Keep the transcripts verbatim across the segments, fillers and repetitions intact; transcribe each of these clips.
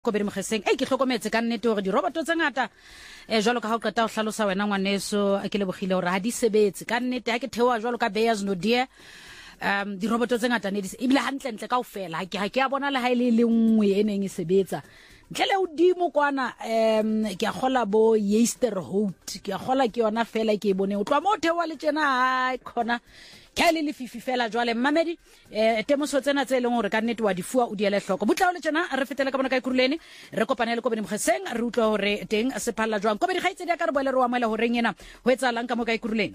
Kobedi Mokheseng e ke hlokometse ka nnete hore di roboto tse ngata e jwalo ka ha o qeta ho hlalosa wena ngwaneso a ke lebogile hore ha di sebetse ka nnete ha ke thewa jwalo ka Beyers no dear um di roboto tse ngata ne di ebile hantle ntle kaofela ha ke ha ke a bona le ha ile le nngwe e neng e sebetsa ntle le udimo kwana um ke a gola bo Yesterhout ke a gola ke yona fela ke e bone o tloa mo thewa le tsena ha khona Kele le fifi fela jwale mmamedi eh temoso tsena tse leng hore ka nnete wa difua o diele hloko butla le tsena re fetele ka bona ka ikuruleni re kopane le Kobedi Mokheseng re utlwa hore teng se phalla jwang Kobedi gaitse di ka re boele re wa moela hore ngena ho etsa lang ka mo ka ikuruleni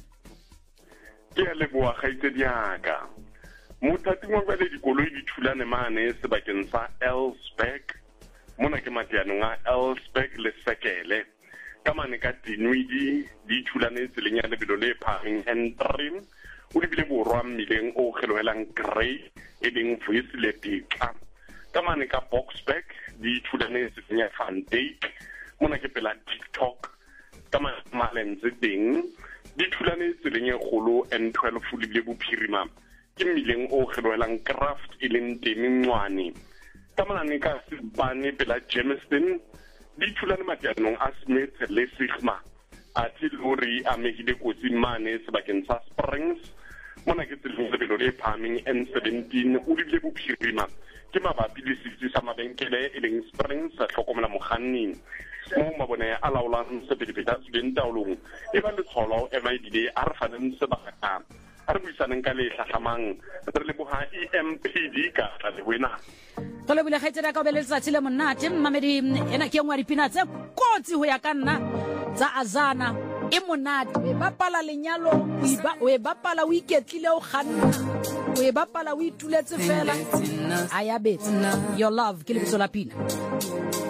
ke le boa gaitse di aka motati mo ba le dikoloi di thulane mane sebakeng sa Elsbeck mona ke matianong a Elsbeck le Sekele ka mane ka Dinwidi di thulane tseleng ya lebelo le phameng Entrim o le bile borwa mmileng o kgelohelang Grey e ding Voisile Dika ka mane ka Boxback di thulane tseleng ya Van Dyk mona ke pela TikTok ka mane tse ding di thulane tseleng e kgolo N twelve o le bile bophirima ke mmileng o kgelohelang Craft e leng teng Ncwane ka mane ka Sibane pela Jameson di thulane matianong a Smith le Sigma a tilori a mehile kotsi mane sebakeng sa Springs mona ke tseleng lebelo le phameng N seventeen o dibile bophirima ke mabapi le setsi sa mabenkele e leng Springs sa hlokomela mokganni mo mabone a laolang sepedipeda sedentaolong e ba le tsholo e maidile a re faneng sebaka a re buisaneng ka le hlahlamang re le boha E M P D ka tla le wena go le bule gaitsela ka beletsa tsile monate mmamedi ena ke ngwa dipina tse kotsi ho ya ka nna tsa Azana e monate e bapala lenyalo o e bapala o iketlile o kganna o e bapala o ituletse fela aya betsa your love ke le bitso la pina